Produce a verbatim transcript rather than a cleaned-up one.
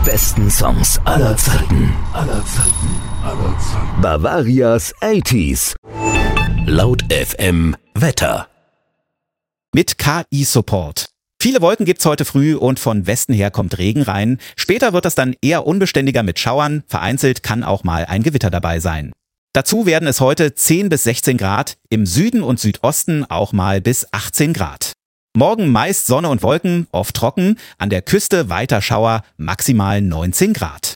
besten Songs aller Zeiten. Aller Zeiten. Aller Zeiten. Bavarias achtziger. Laut F M Wetter. Mit K I-Support. Viele Wolken gibt's heute früh und von Westen her kommt Regen rein. Später wird das dann eher unbeständiger mit Schauern. Vereinzelt kann auch mal ein Gewitter dabei sein. Dazu werden es heute zehn bis sechzehn Grad, im Süden und Südosten auch mal bis achtzehn Grad. Morgen meist Sonne und Wolken, oft trocken, an der Küste weiter Schauer, maximal neunzehn Grad.